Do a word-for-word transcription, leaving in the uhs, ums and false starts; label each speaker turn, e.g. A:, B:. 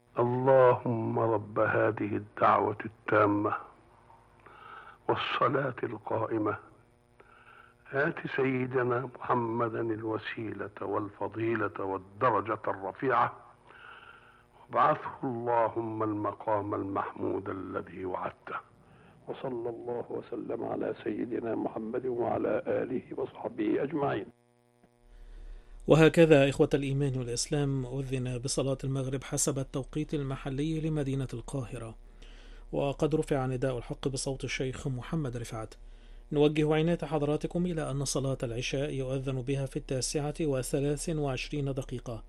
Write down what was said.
A: اللهم رب هذه الدعوة التامة والصلاة القائمة آت سيدنا محمدا الوسيلة والفضيلة والدرجة الرفيعة وابعثه اللهم المقام المحمود الذي وعدته. وصلى الله وسلم على سيدنا محمد وعلى آله وصحبه أجمعين.
B: وهكذا إخوة الإيمان والإسلام أذن بصلاة المغرب حسب التوقيت المحلي لمدينة القاهرة، وقد رفع نداء الحق بصوت الشيخ محمد رفعت. نوجه عناية حضراتكم إلى أن صلاة العشاء يؤذن بها في التاسعة وثلاث وعشرين دقيقة